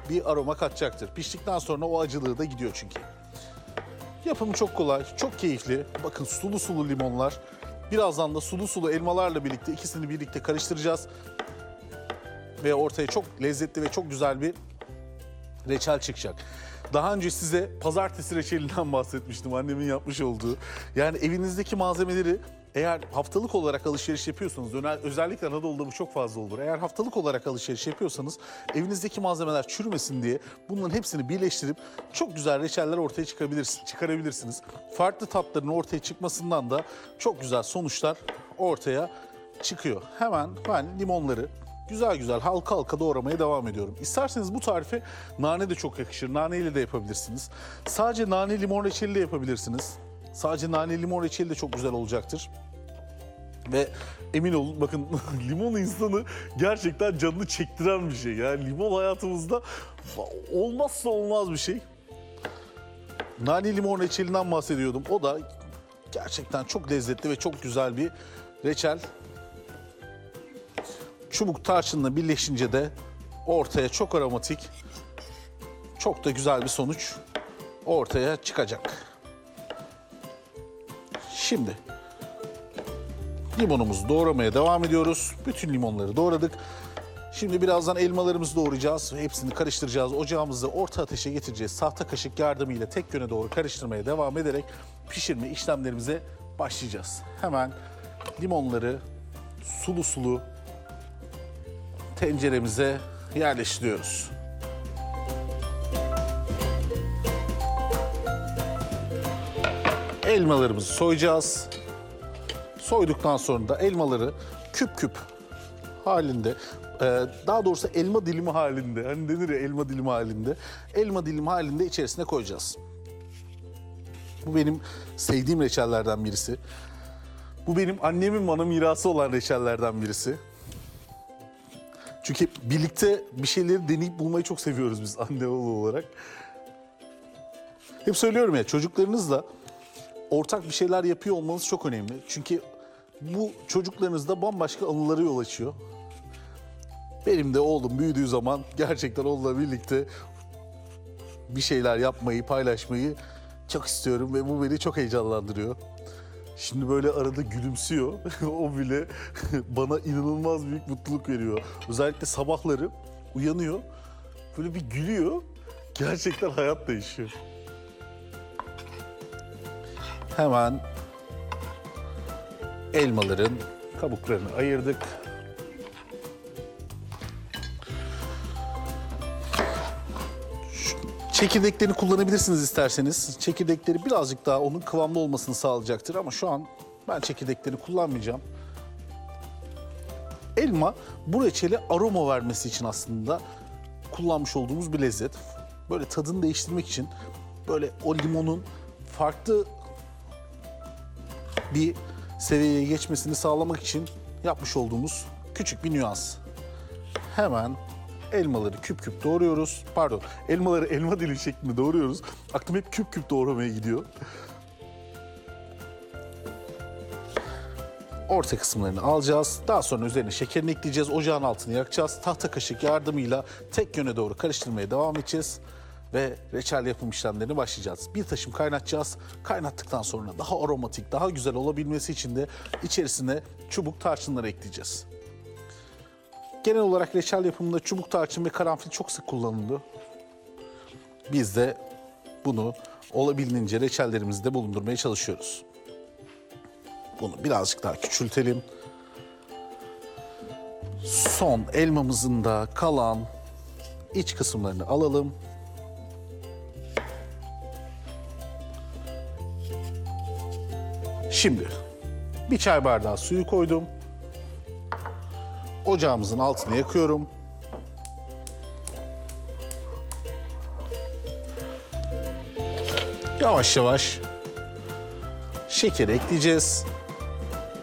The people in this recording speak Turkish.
bir aroma katacaktır. Piştikten sonra o acılığı da gidiyor çünkü. Yapımı çok kolay, çok keyifli. Bakın sulu sulu limonlar. Birazdan da sulu sulu elmalarla birlikte ikisini birlikte karıştıracağız. Ve ortaya çok lezzetli ve çok güzel bir reçel çıkacak. Daha önce size pazartesi reçelinden bahsetmiştim, annemin yapmış olduğu. Yani evinizdeki malzemeleri eğer haftalık olarak alışveriş yapıyorsanız, özellikle Anadolu'da bu çok fazla olur. Eğer haftalık olarak alışveriş yapıyorsanız evinizdeki malzemeler çürümesin diye bunların hepsini birleştirip çok güzel reçeller ortaya çıkarabilirsiniz. Farklı tatların ortaya çıkmasından da çok güzel sonuçlar ortaya çıkıyor. Hemen ben limonları güzel güzel halka halka doğramaya devam ediyorum. İsterseniz bu tarife nane de çok yakışır. Naneyle de yapabilirsiniz. Sadece nane limon reçeli de yapabilirsiniz. Sadece nane limon reçeli de çok güzel olacaktır. Ve emin olun bakın limon insanı gerçekten canını çektiren bir şey. Yani limon hayatımızda olmazsa olmaz bir şey. Nane limon reçelinden bahsediyordum. O da gerçekten çok lezzetli ve çok güzel bir reçel. Çubuk tarçınla birleşince de ortaya çok aromatik, çok da güzel bir sonuç ortaya çıkacak. Şimdi limonumuzu doğramaya devam ediyoruz. Bütün limonları doğradık. Şimdi birazdan elmalarımızı doğrayacağız ve hepsini karıştıracağız. Ocağımızı orta ateşe getireceğiz. Tahta kaşık yardımıyla tek yöne doğru karıştırmaya devam ederek pişirme işlemlerimize başlayacağız. Hemen limonları sulu sulu tenceremize yerleştiriyoruz. Elmalarımızı soyacağız. Soyduktan sonra da elmaları küp küp halinde, daha doğrusu elma dilimi halinde, hani denir ya elma dilimi halinde, elma dilimi halinde içerisine koyacağız. Bu benim sevdiğim reçellerden birisi. Bu benim annemin bana mirası olan reçellerden birisi. Çünkü birlikte bir şeyleri deneyip bulmayı çok seviyoruz biz anne oğlu olarak. Hep söylüyorum ya, çocuklarınızla ortak bir şeyler yapıyor olmanız çok önemli. Çünkü bu çocuklarınızda bambaşka anılara yol açıyor. Benim de oğlum büyüdüğü zaman gerçekten onunla birlikte bir şeyler yapmayı, paylaşmayı çok istiyorum ve bu beni çok heyecanlandırıyor. Şimdi böyle arada gülümsüyor. O bile bana inanılmaz büyük mutluluk veriyor. Özellikle sabahları uyanıyor, böyle bir gülüyor. Gerçekten hayat değişiyor. Hemen elmaların kabuklarını ayırdık. Çekirdeklerini kullanabilirsiniz isterseniz. Çekirdekleri birazcık daha onun kıvamlı olmasını sağlayacaktır ama şu an ben çekirdekleri kullanmayacağım. Elma bu reçeli aroma vermesi için aslında kullanmış olduğumuz bir lezzet. Böyle tadını değiştirmek için, böyle o limonun farklı bir seviyeye geçmesini sağlamak için yapmış olduğumuz küçük bir nüans. Hemen elmaları küp küp doğruyoruz. Pardon, elmaları elma dili şeklinde doğruyoruz. Aklım hep küp küp doğramaya gidiyor. Orta kısımlarını alacağız. Daha sonra üzerine şekerini ekleyeceğiz. Ocağın altını yakacağız. Tahta kaşık yardımıyla tek yöne doğru karıştırmaya devam edeceğiz. Ve reçel yapım işlemlerine başlayacağız. Bir taşım kaynatacağız. Kaynattıktan sonra daha aromatik, daha güzel olabilmesi için de içerisine çubuk tarçınları ekleyeceğiz. Genel olarak reçel yapımında çubuk tarçın ve karanfil çok sık kullanılıyor. Biz de bunu olabildiğince reçellerimizde bulundurmaya çalışıyoruz. Bunu birazcık daha küçültelim. Son elmamızın da kalan iç kısımlarını alalım. Şimdi bir çay bardağı suyu koydum. Ocağımızın altını yakıyorum. Yavaş yavaş şekeri ekleyeceğiz.